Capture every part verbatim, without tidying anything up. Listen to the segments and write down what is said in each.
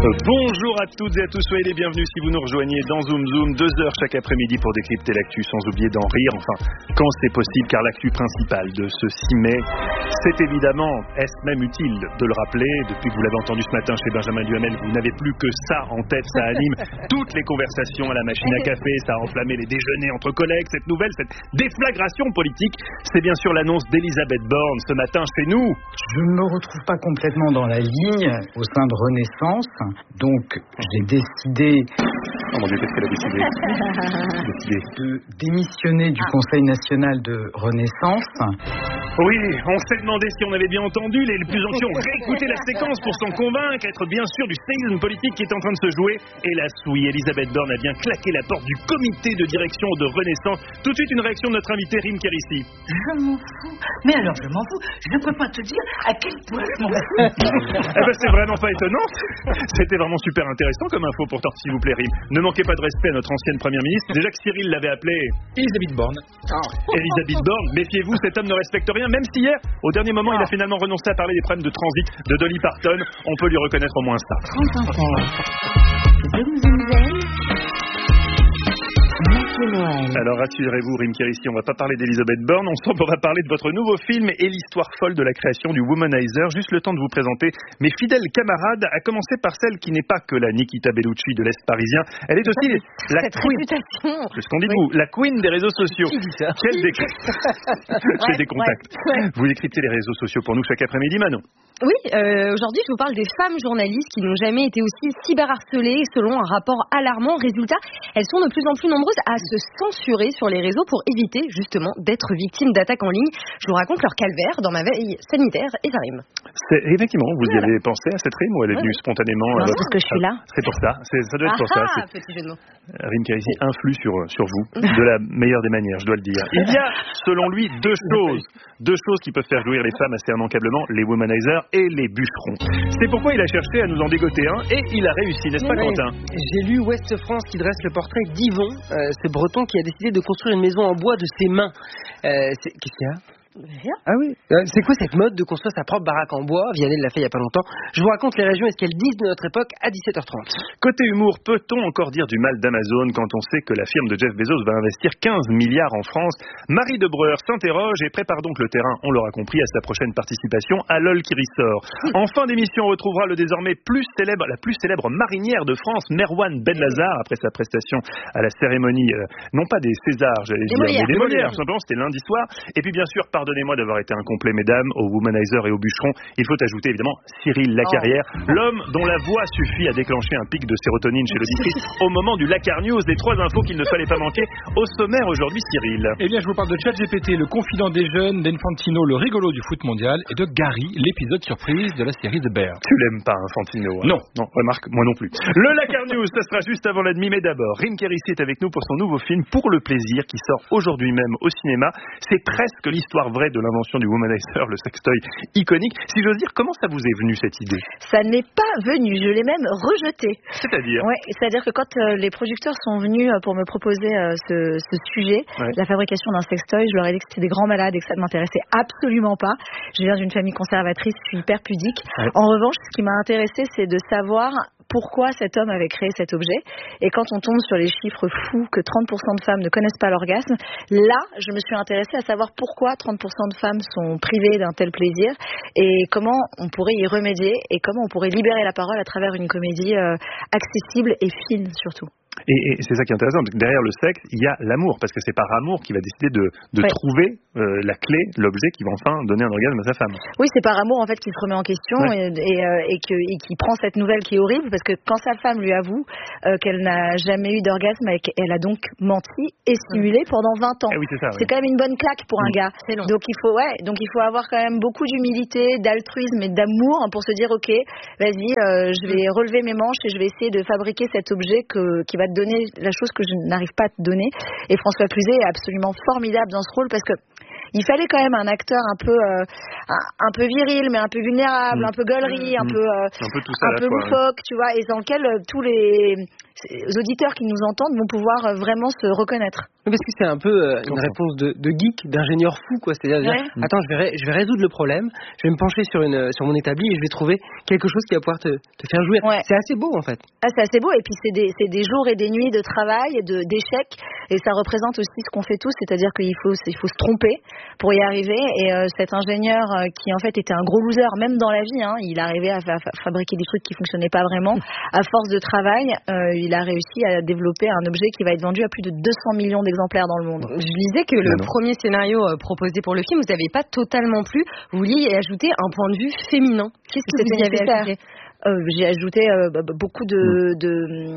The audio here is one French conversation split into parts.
Bonjour à toutes et à tous, soyez les bienvenus si vous nous rejoignez dans Zoom Zoom, deux heures chaque après-midi pour décrypter l'actu sans oublier d'en rire, enfin quand c'est possible, car l'actu principale de ce six mai, c'est évidemment, est-ce même utile de le rappeler, depuis que vous l'avez entendu ce matin chez Benjamin Duhamel, vous n'avez plus que ça en tête, ça anime toutes les conversations à la machine à café, ça a enflammé les déjeuners entre collègues, cette nouvelle, cette déflagration politique, c'est bien sûr l'annonce d'Elisabeth Borne ce matin chez nous. Je ne me retrouve pas complètement dans la ligne au sein de Renaissance, donc j'ai décidé oh mon Dieu, qu'est-ce qu'elle a décidé, décidé de démissionner du Conseil national de Renaissance. Oui, on s'est demandé si on avait bien entendu, les plus anciens ont réécouté la séquence pour s'en convaincre, être bien sûr du séisme politique qui est en train de se jouer. Hélas, oui, Elisabeth Borne a bien claqué la porte du comité de direction de Renaissance. Tout de suite, une réaction de notre invité Rim Kérissi. Je m'en fous, mais alors je m'en fous, je ne peux pas te dire à quel point je m'en fous. Eh ben, c'est vraiment pas étonnant. C'était vraiment super intéressant comme info pourtant, s'il vous plaît, Rim. Ne manquez pas de respect à notre ancienne première ministre. Déjà que Cyril l'avait appelée Elisabeth Borne. Oh. Elisabeth Borne, méfiez-vous, cet homme ne respecte rien, même si hier, au dernier moment, il a finalement renoncé à parler des problèmes de transit de Dolly Parton. On peut lui reconnaître au moins ça. Alors rassurez-vous, Rim Kérissi, on va pas parler d'Elisabeth Borne, on va parler de votre nouveau film et l'histoire folle de la création du Womanizer. Juste le temps de vous présenter mes fidèles camarades, à commencer par celle qui n'est pas que la Nikita Bellucci de l'Est parisien, elle est aussi la Cette queen. réputation. C'est ce qu'on dit de vous, la queen des réseaux sociaux. Qui dit ça? Quel décret. J'ai des contacts. Ouais, ouais. Vous décryptez les réseaux sociaux pour nous chaque après-midi, Manon. Oui, euh, aujourd'hui je vous parle des femmes journalistes qui n'ont jamais été aussi cyberharcelées selon un rapport alarmant. Résultat, elles sont de plus en plus nombreuses à se censurer sur les réseaux pour éviter justement d'être victimes d'attaques en ligne. Je vous raconte leur calvaire dans ma veille sanitaire et ça rime. C'est, effectivement, vous y avez pensé à cette rime ou elle est venue ouais. spontanément Non, votre... parce que je suis là. C'est pour ça, c'est, ça doit être pour ah, ça. Ah, petit jeu de mots. Rim Kérissi influe sur, sur vous de la meilleure des manières, je dois le dire. Il y a, selon lui, deux choses, deux choses qui peuvent faire jouir les femmes assez immanquablement, les womanizers et les bûcherons. C'est pourquoi il a cherché à nous en dégoter un et il a réussi, n'est-ce pas, ouais. Quentin? J'ai lu Ouest France qui dresse le portrait d'Yvon, euh, ce breton qui a décidé de construire une maison en bois de ses mains. Euh, c'est... Qu'est-ce qu'il y a? Rien. Ah oui. Euh, c'est quoi cette mode de construire sa propre baraque en bois? Vianney l'a fait il y a pas longtemps. Je vous raconte les régions et ce qu'elles disent de notre époque à dix-sept heures trente. Côté humour, peut-on encore dire du mal d'Amazon quand on sait que la firme de Jeff Bezos va investir quinze milliards en France? Marie de Breuer s'interroge et prépare donc le terrain, on l'aura compris, à sa prochaine participation à LOL qui ressort. En fin d'émission, on retrouvera le désormais plus célèbre, la plus célèbre marinière de France, Merwan Benazar, après sa prestation à la cérémonie, euh, non pas des Césars, j'allais dire, mais des Molières, tout simplement, c'était lundi soir. Et puis bien sûr, pardonnez-moi d'avoir été incomplet, mesdames, au Womanizer et au bûcheron, il faut ajouter évidemment Cyril Lacarrière, oh. l'homme dont la voix suffit à déclencher un pic de sérotonine chez l'auditrice au moment du Lacar News, des trois infos qu'il ne fallait pas manquer. Au sommaire aujourd'hui, Cyril. Eh bien, je vous parle de ChatGPT, le confident des jeunes, d'Infantino, le rigolo du foot mondial, et de Gary, l'épisode surprise de la série The Bear. Tu l'aimes pas, Infantino? Hein? Non. Non, remarque, moi non plus. Le Lacar News, ça sera juste avant la demi, mais d'abord, Rim Kérissi est avec nous pour son nouveau film Pour le plaisir, qui sort aujourd'hui même au cinéma. C'est presque l'histoire vraie de l'invention du Womanizer, le sextoy iconique. Si j'ose dire, comment ça vous est venu cette idée? Ça n'est pas venu, je l'ai même rejeté. C'est-à-dire? Ouais, c'est-à-dire que quand euh, les producteurs sont venus euh, pour me proposer euh, ce, ce sujet, ouais. la fabrication d'un sextoy, je leur ai dit que c'était des grands malades et que ça ne m'intéressait absolument pas. Je viens d'une famille conservatrice, je suis hyper pudique. Ouais. En revanche, ce qui m'a intéressé, c'est de savoir pourquoi cet homme avait créé cet objet. Et quand on tombe sur les chiffres fous que trente pour cent de femmes ne connaissent pas l'orgasme, là, je me suis intéressée à savoir pourquoi trente pour cent de femmes sont privées d'un tel plaisir et comment on pourrait y remédier et comment on pourrait libérer la parole à travers une comédie euh, accessible et fine surtout. Et, et c'est ça qui est intéressant, parce que derrière le sexe, il y a l'amour, parce que c'est par amour qu'il va décider de, de ouais. trouver euh, la clé, l'objet qui va enfin donner un orgasme à sa femme. Oui, c'est par amour en fait qu'il se remet en question ouais. et, et, euh, et, que, et qu'il prend cette nouvelle qui est horrible, parce que quand sa femme lui avoue euh, qu'elle n'a jamais eu d'orgasme et qu'elle a donc menti et simulé mmh. pendant vingt ans. Eh oui, c'est ça, c'est ouais. quand même une bonne claque pour mmh. un gars. C'est long. Donc il faut, ouais, donc il faut avoir quand même beaucoup d'humilité, d'altruisme et d'amour pour se dire ok, vas-y, euh, je vais relever mes manches et je vais essayer de fabriquer cet objet que, qui va te donner la chose que je n'arrive pas à te donner. Et François Cluzet est absolument formidable dans ce rôle parce que il fallait quand même un acteur un peu euh, un, un peu viril mais un peu vulnérable, mmh. un peu gaulerie, mmh. un peu euh, un peu, tout ça un peu fois, loufoque, ouais. tu vois, et dans lequel euh, tous les auditeurs qui nous entendent vont pouvoir euh, vraiment se reconnaître. Parce que c'est un peu euh, une réponse de, de geek, d'ingénieur fou, quoi. C'est-à-dire, ouais. dire, attends, je vais, ré- je vais résoudre le problème, je vais me pencher sur, une, sur mon établi et je vais trouver quelque chose qui va pouvoir te, te faire jouir. Ouais. C'est assez beau, en fait. Ah, c'est assez beau, et puis c'est des, c'est des jours et des nuits de travail, de, d'échecs, et ça représente aussi ce qu'on fait tous, c'est-à-dire qu'il faut, il faut se tromper pour y arriver. Et euh, cet ingénieur euh, qui, en fait, était un gros loser, même dans la vie, hein, il arrivait à, fa- à fabriquer des trucs qui fonctionnaient pas vraiment. À force de travail, euh, il a réussi à développer un objet qui va être vendu à plus de deux cents millions d'exemplaires dans le monde. Je lisais que le non. premier scénario euh, proposé pour le film, vous n'avez pas totalement plu. Vous vouliez y ajouter un point de vue féminin. Qu'est-ce que vous y avez ajouté? euh, J'ai ajouté euh, beaucoup de... de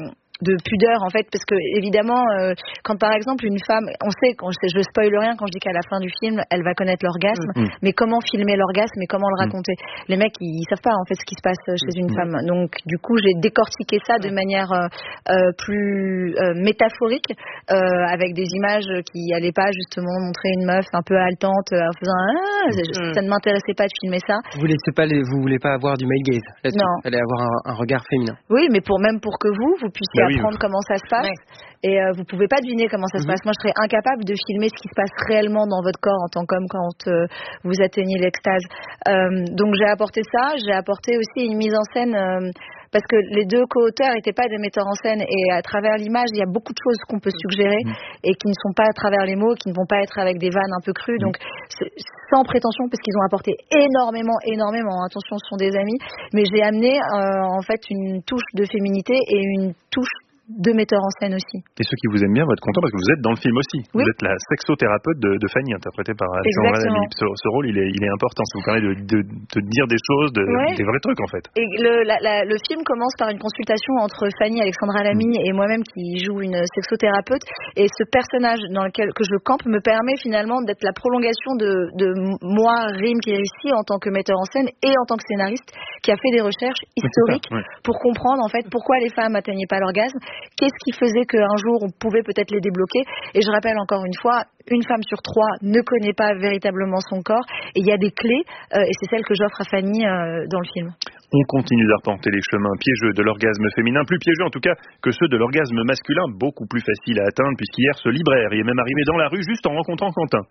de pudeur en fait, parce que évidemment euh, quand par exemple une femme, on sait, quand je, je spoil rien quand je dis qu'à la fin du film elle va connaître l'orgasme, mmh. mais comment filmer l'orgasme et comment le raconter, mmh. les mecs ils, ils savent pas en fait ce qui se passe chez une mmh. femme, donc du coup j'ai décortiqué ça de manière euh, euh, plus euh, métaphorique, euh, avec des images qui allaient pas justement montrer une meuf un peu haletante euh, en faisant ah, mmh. ça ne m'intéressait pas de filmer ça. Vous laissez pas les, vous voulez pas avoir du male gaze là-dessus, non. Vous allez avoir un, un regard féminin. Oui, mais pour même pour que vous vous puissiez bah apprendre oui. comment ça se passe, ouais. et euh, vous pouvez pas deviner comment ça se mm-hmm. passe. Moi, je serais incapable de filmer ce qui se passe réellement dans votre corps en tant qu'homme quand euh, vous atteignez l'extase. Euh, donc j'ai apporté ça, j'ai apporté aussi une mise en scène. Euh, parce que les deux co-auteurs n'étaient pas des metteurs en scène, et à travers l'image, il y a beaucoup de choses qu'on peut suggérer mmh. et qui ne sont pas à travers les mots, qui ne vont pas être avec des vannes un peu crues, mmh. donc sans prétention, parce qu'ils ont apporté énormément, énormément, attention, ce sont des amis, mais j'ai amené euh, en fait une touche de féminité et une touche de metteur en scène aussi. Et ceux qui vous aiment bien vont être contents parce que vous êtes dans le film aussi. Oui. Vous êtes la sexothérapeute de, de Fanny, interprétée par Alexandra Lamy. Ce, ce rôle, il est, il est important. Ça vous permet de, de, de dire des choses, de, ouais. des vrais trucs en fait. Et le, la, la, le film commence par une consultation entre Fanny, Alexandra Lamy mmh. et moi-même qui joue une sexothérapeute. Et ce personnage dans lequel que je campe me permet finalement d'être la prolongation de, de moi, Rim, qui réussit en tant que metteur en scène et en tant que scénariste, qui a fait des recherches historiques ça, ouais. pour comprendre en fait pourquoi les femmes n'atteignaient pas l'orgasme. Qu'est-ce qui faisait qu'un jour on pouvait peut-être les débloquer? Et je rappelle encore une fois, une femme sur trois ne connaît pas véritablement son corps, et il y a des clés, euh, et c'est celles que j'offre à Fanny euh, dans le film. On continue d'arpenter les chemins piégeux de l'orgasme féminin, plus piégeux en tout cas que ceux de l'orgasme masculin, beaucoup plus faciles à atteindre, puisqu'hier ce libraire y est même arrivé dans la rue juste en rencontrant Quentin.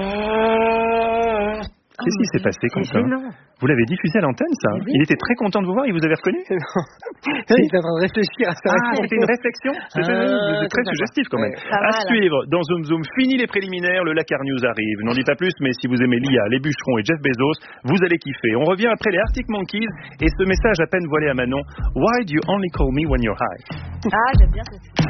Euh... Qu'est-ce qui s'est passé, Quentin? Vous l'avez diffusé à l'antenne, ça? Oui. Il était très content de vous voir, il vous avait reconnu? Non. Il était en train de réfléchir à ça. Ah, c'était une réflexion? C'était ah, très suggestif quand même. Ouais. À suivre, dans Zoom Zoom, fini les préliminaires, le Lakar News arrive. N'en dis pas plus, mais si vous aimez l'I A, les bûcherons et Jeff Bezos, vous allez kiffer. On revient après les Arctic Monkeys et ce message à peine voilé à Manon. Why do you only call me when you're high? Ah, j'aime bien ça.